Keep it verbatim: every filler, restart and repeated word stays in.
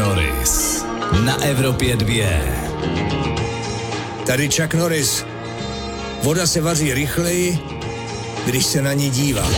Norris na Evropě dva. Tady Chuck Norris. Voda se vaří rychleji, když se na ní dívá.